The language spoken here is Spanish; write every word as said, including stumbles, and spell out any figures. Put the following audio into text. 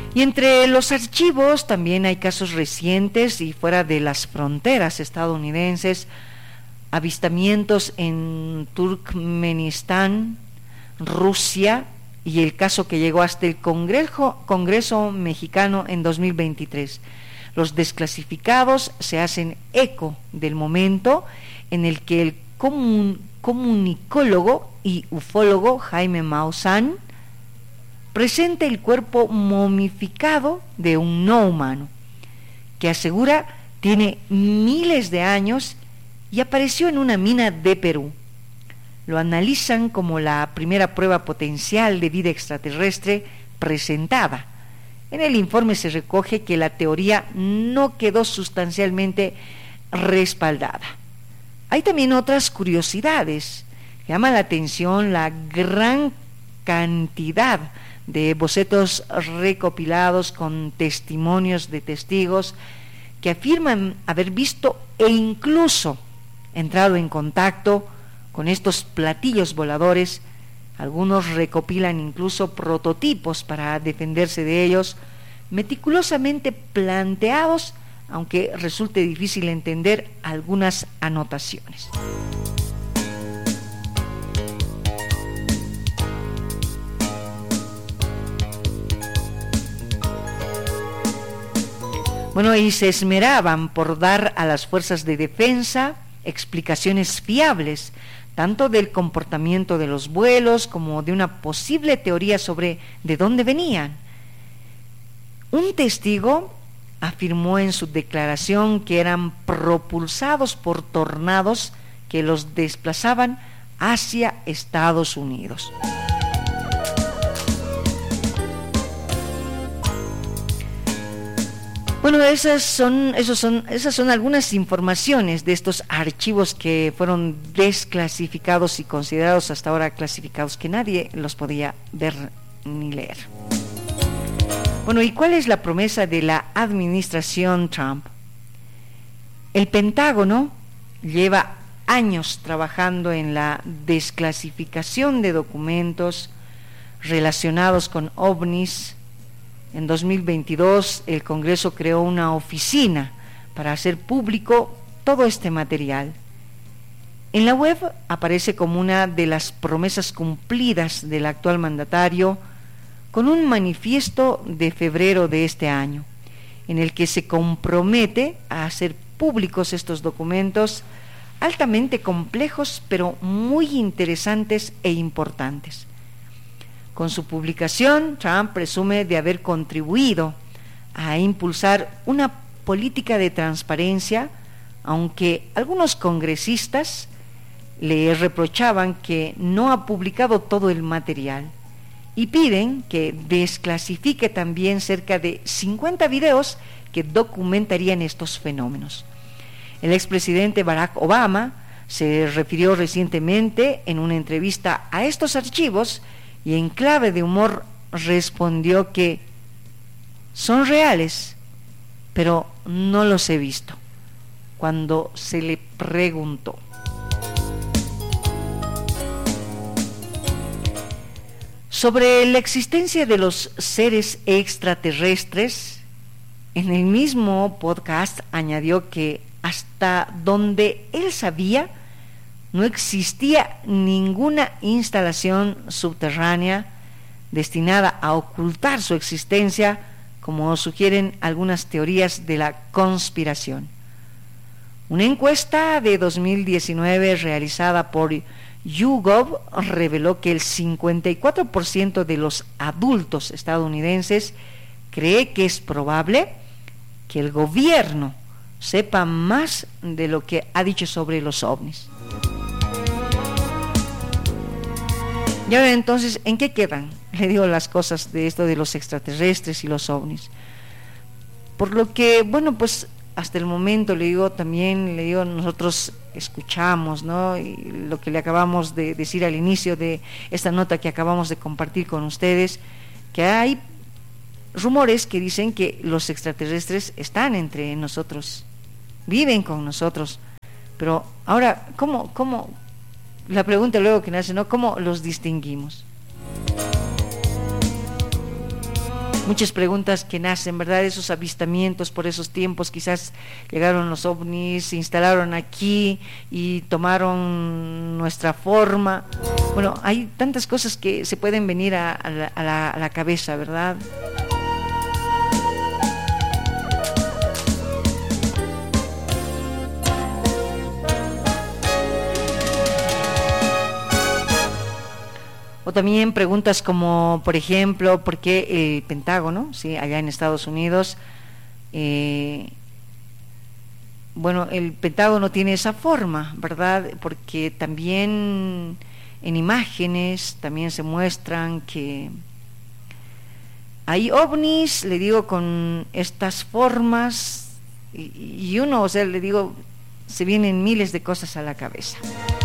Y entre los archivos también hay casos recientes y fuera de las fronteras estadounidenses, avistamientos en Turkmenistán, Rusia, y el caso que llegó hasta el Congreso, Congreso mexicano en dos mil veintitrés. Los desclasificados se hacen eco del momento en el que el comun, comunicólogo y ufólogo Jaime Maussan presenta el cuerpo momificado de un no humano, que asegura tiene miles de años y apareció en una mina de Perú. Lo analizan como la primera prueba potencial de vida extraterrestre presentada. En el informe se recoge que la teoría no quedó sustancialmente respaldada. Hay también otras curiosidades. Llama la atención la gran cantidad de bocetos recopilados con testimonios de testigos que afirman haber visto e incluso entrado en contacto con estos platillos voladores. Algunos recopilan incluso prototipos para defenderse de ellos, meticulosamente planteados, aunque resulte difícil entender algunas anotaciones. Bueno, y se esmeraban por dar a las fuerzas de defensa explicaciones fiables, tanto del comportamiento de los vuelos como de una posible teoría sobre de dónde venían. Un testigo afirmó en su declaración que eran propulsados por tornados que los desplazaban hacia Estados Unidos. Bueno, esas son, esos son, esas son algunas informaciones de estos archivos que fueron desclasificados y considerados hasta ahora clasificados, que nadie los podía ver ni leer. Bueno, ¿y cuál es la promesa de la administración Trump? El Pentágono lleva años trabajando en la desclasificación de documentos relacionados con ovnis. En dos mil veintidós el Congreso creó una oficina para hacer público todo este material. En la web aparece como una de las promesas cumplidas del actual mandatario, con un manifiesto de febrero de este año, en el que se compromete a hacer públicos estos documentos altamente complejos, pero muy interesantes e importantes. Con su publicación, Trump presume de haber contribuido a impulsar una política de transparencia, aunque algunos congresistas le reprochaban que no ha publicado todo el material y piden que desclasifique también cerca de cincuenta videos que documentarían estos fenómenos. El expresidente Barack Obama se refirió recientemente en una entrevista a estos archivos y en clave de humor respondió que son reales, pero no los he visto, cuando se le preguntó. Sobre la existencia de los seres extraterrestres, en el mismo podcast añadió que hasta donde él sabía, no existía ninguna instalación subterránea destinada a ocultar su existencia, como sugieren algunas teorías de la conspiración. Una encuesta de dos mil diecinueve realizada por YouGov reveló que el cincuenta y cuatro por ciento de los adultos estadounidenses cree que es probable que el gobierno sepa más de lo que ha dicho sobre los ovnis. Y ahora entonces, ¿en qué quedan? Le digo las cosas de esto de los extraterrestres y los ovnis. Por lo que, bueno, pues hasta el momento le digo también, le digo, nosotros escuchamos, ¿no? Y lo que le acabamos de decir al inicio de esta nota que acabamos de compartir con ustedes, que hay rumores que dicen que los extraterrestres están entre nosotros, viven con nosotros. Pero ahora, ¿cómo, cómo? La pregunta luego que nace, ¿no? ¿Cómo los distinguimos? muchas preguntas que nacen, ¿verdad? Esos avistamientos por esos tiempos, quizás llegaron los ovnis, se instalaron aquí y tomaron nuestra forma. Bueno, hay tantas cosas que se pueden venir a, a, la, a, la, a la cabeza, ¿verdad? O también preguntas como, por ejemplo, ¿por qué el Pentágono, sí, allá en Estados Unidos, eh, bueno, el Pentágono tiene esa forma, ¿verdad? Porque también en imágenes también se muestran que hay ovnis, le digo, con estas formas, y, y uno, o sea, le digo, se vienen miles de cosas a la cabeza.